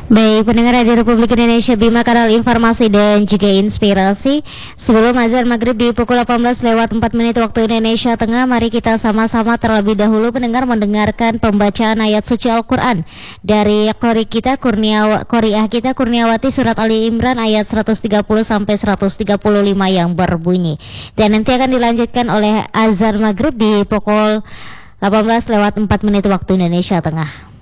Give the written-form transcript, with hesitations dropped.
Baik, pendengar Radio Republik Indonesia Bima, kanal informasi dan juga inspirasi. Sebelum azan maghrib di pukul 18:04 waktu Indonesia Tengah, mari kita sama-sama terlebih dahulu pendengar mendengarkan pembacaan ayat suci Al-Quran dari Qori kita Qoriah kita Kurniawati surat Ali Imran ayat 130 sampai 135 yang berbunyi. Dan nanti akan dilanjutkan oleh azan maghrib di pukul 18:04 waktu Indonesia Tengah.